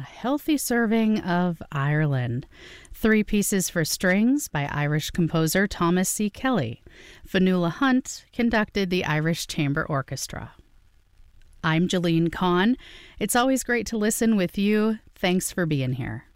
healthy serving of Ireland. 3 pieces for strings by Irish composer Thomas C. Kelly. Fionnuala Hunt conducted the Irish Chamber Orchestra. I'm Jalene Kahn. It's always great to listen with you. Thanks for being here.